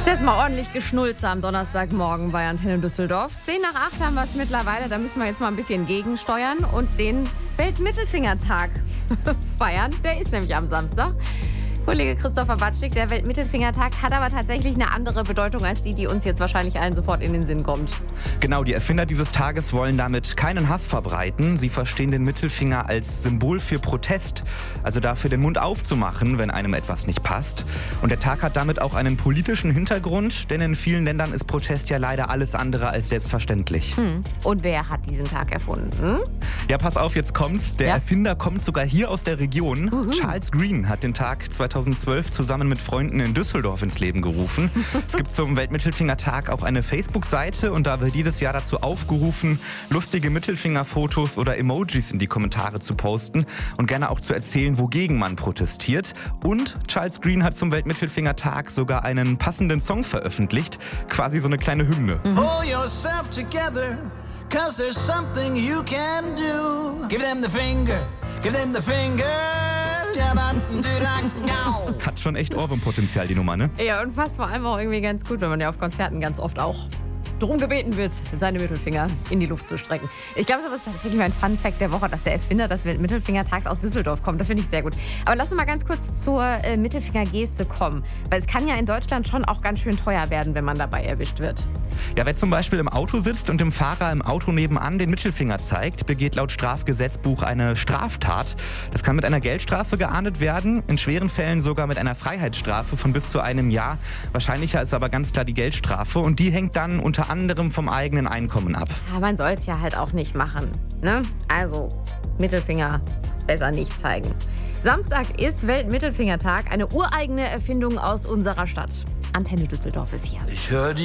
Das ist mal ordentlich Geschnulze am Donnerstagmorgen bei Antenne Düsseldorf. 7:10 haben wir es mittlerweile. Da müssen wir jetzt mal ein bisschen gegensteuern und den Weltmittelfingertag feiern. Der ist nämlich am Samstag. Kollege Christopher Batschik, der Weltmittelfingertag hat aber tatsächlich eine andere Bedeutung als die uns jetzt wahrscheinlich allen sofort in den Sinn kommt. Genau, die Erfinder dieses Tages wollen damit keinen Hass verbreiten. Sie verstehen den Mittelfinger als Symbol für Protest, also dafür, den Mund aufzumachen, wenn einem etwas nicht passt. Und der Tag hat damit auch einen politischen Hintergrund, denn in vielen Ländern ist Protest ja leider alles andere als selbstverständlich. Und wer hat diesen Tag erfunden? Ja, pass auf, jetzt kommt's. Der Erfinder kommt sogar hier aus der Region. Charles Green hat den Tag 2012 zusammen mit Freunden in Düsseldorf ins Leben gerufen. Es gibt zum Weltmittelfingertag auch eine Facebook-Seite und da wird jedes Jahr dazu aufgerufen, lustige Mittelfingerfotos oder Emojis in die Kommentare zu posten und gerne auch zu erzählen, wogegen man protestiert. Und Charles Green hat zum Weltmittelfingertag sogar einen passenden Song veröffentlicht, quasi so eine kleine Hymne. Pull yourself together, 'cause there's something you can do. Give them the finger, give them the finger. Hat schon echt Ohrwurmpotenzial, die Nummer, ne? Ja, und passt vor allem auch irgendwie ganz gut, wenn man ja auf Konzerten ganz oft auch darum gebeten wird, seine Mittelfinger in die Luft zu strecken. Ich glaube, das ist tatsächlich mein Fun-Fact der Woche, dass der Erfinder des Mittelfingertags aus Düsseldorf kommt. Das finde ich sehr gut. Aber lass uns mal ganz kurz zur Mittelfingergeste kommen. Weil es kann ja in Deutschland schon auch ganz schön teuer werden, wenn man dabei erwischt wird. Ja, wer zum Beispiel im Auto sitzt und dem Fahrer im Auto nebenan den Mittelfinger zeigt, begeht laut Strafgesetzbuch eine Straftat. Das kann mit einer Geldstrafe geahndet werden, in schweren Fällen sogar mit einer Freiheitsstrafe von bis zu einem Jahr. Wahrscheinlicher ist aber ganz klar die Geldstrafe und die hängt dann unter anderem vom eigenen Einkommen ab. Ja, man soll es ja halt auch nicht machen, ne? Also, Mittelfinger besser nicht zeigen. Samstag ist Weltmittelfingertag, eine ureigene Erfindung aus unserer Stadt. Antenne Düsseldorf ist hier. Ich höre